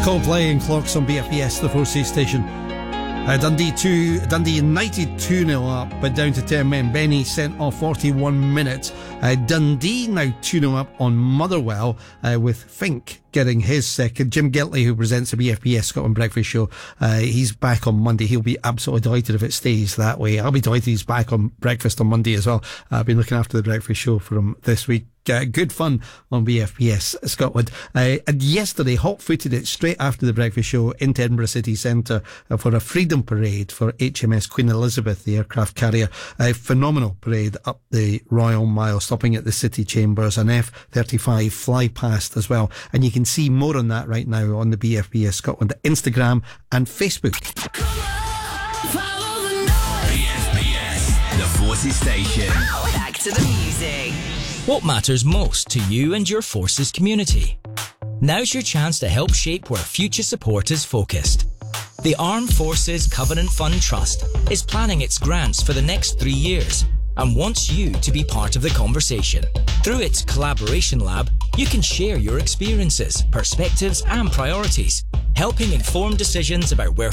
Coldplay and Clocks on BFBS, the Forces station. Dundee United 2-0 up, but down to 10 men. Benny sent off 41 minutes. Dundee now 2-0 up on Motherwell, with Fink getting his second. Jim Giltley, who presents the BFBS Scotland Breakfast Show, he's back on Monday. He'll be absolutely delighted if it stays that way. I'll be delighted he's back on breakfast on Monday as well. I've been looking after the breakfast show for him this week. Good fun on BFBS Scotland. And yesterday, hot-footed it straight after the breakfast show into Edinburgh City Centre for a freedom parade for HMS Queen Elizabeth, the aircraft carrier. A phenomenal parade up the Royal Mile, stopping at the City Chambers. An F-35 fly past as well. And you can see more on that right now on the BFBS Scotland Instagram and Facebook. BFBS, the Forces station. Back to the music. What matters most to you and your Forces community? Now's your chance to help shape where future support is focused. The Armed Forces Covenant Fund Trust is planning its grants for the next 3 years and wants you to be part of the conversation. Through its Collaboration Lab, you can share your experiences, perspectives and priorities, helping inform decisions about where